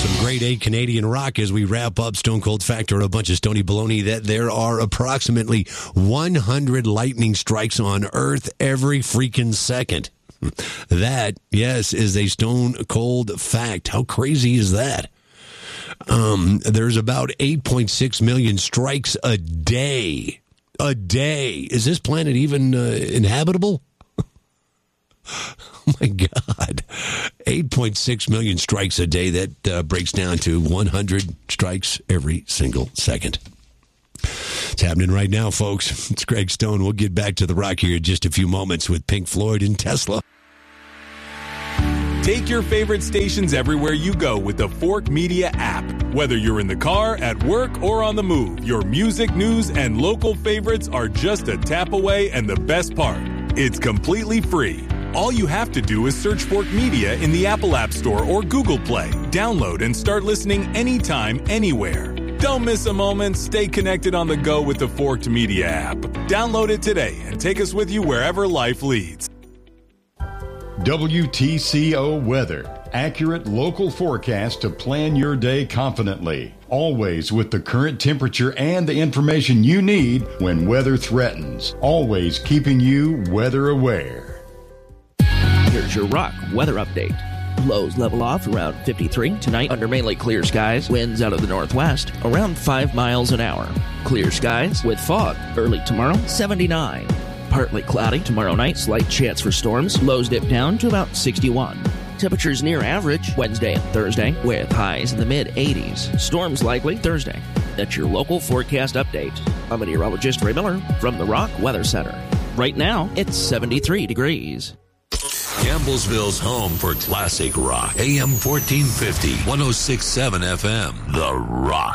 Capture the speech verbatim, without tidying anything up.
Some grade A Canadian rock as we wrap up Stone Cold Factor, a bunch of stony baloney, that there are approximately one hundred lightning strikes on Earth every freaking second. That, yes, is a stone cold fact. How crazy is that? Um, there's about eight point six million strikes a day. A day. Is this planet even uh, inhabitable? Oh, my God. eight point six million strikes a day. That uh, breaks down to one hundred strikes every single second. It's happening right now, folks. It's Greg Stone. We'll get back to the rock here in just a few moments with Pink Floyd and Tesla. Take your favorite stations everywhere you go with the Fork Media app. Whether you're in the car, at work, or on the move, your music, news, and local favorites are just a tap away, and the best part, it's completely free. All you have to do is search Fork Media in the Apple App Store or Google Play. Download and start listening anytime, anywhere. Don't miss a moment. Stay connected on the go with the Forked Media app. Download it today and take us with you wherever life leads. W T C O Weather. Accurate local forecast to plan your day confidently. Always with the current temperature and the information you need when weather threatens. Always keeping you weather aware. Here's your rock weather update. Lows level off around fifty-three. Tonight, under mainly clear skies. Winds out of the northwest, around five miles an hour. Clear skies with fog. Early tomorrow, seventy-nine. Partly cloudy tomorrow night. Slight chance for storms. Lows dip down to about sixty-one. Temperatures near average Wednesday and Thursday, with highs in the mid-eighties. Storms likely Thursday. That's your local forecast update. I'm meteorologist Ray Miller from the Rock Weather Center. Right now, it's seventy-three degrees. Campbellsville's home for classic rock. A M fourteen fifty, one oh six point seven F M. The Rock.